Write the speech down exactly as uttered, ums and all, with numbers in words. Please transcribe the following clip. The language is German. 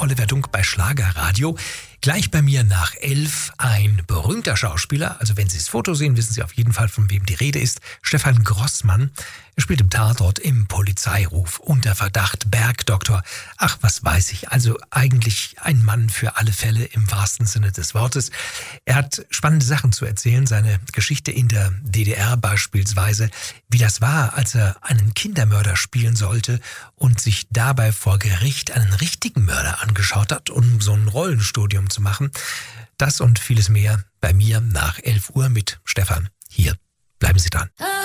Oliver Dunk bei Schlagerradio. Gleich bei mir nach elf ein berühmter Schauspieler. Also wenn Sie das Foto sehen, wissen Sie auf jeden Fall, von wem die Rede ist. Stefan Grossmann. Er spielt im Tatort, im Polizeiruf, unter Verdacht, Bergdoktor. Ach, was weiß ich. Also eigentlich ein Mann für alle Fälle im wahrsten Sinne des Wortes. Er hat spannende Sachen zu erzählen. Seine Geschichte in der D D R beispielsweise, wie das war, als er einen Kindermörder spielen sollte und sich dabei vor Gericht einen richtigen Mörder angeschaut hat, um so ein Rollenstudium zu machen. Das und vieles mehr bei mir nach elf Uhr mit Stefan. Hier, bleiben Sie dran.